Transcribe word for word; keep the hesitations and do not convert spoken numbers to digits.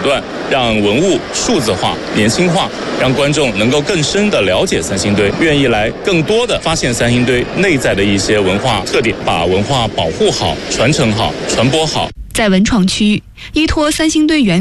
段，让文物数字化、年轻化，让观众能够更深地了解三星堆，愿意来更多地发现三星堆内在的一些文化特点，把文化保护好、传承好、传播好。 在文创区，依托三星堆原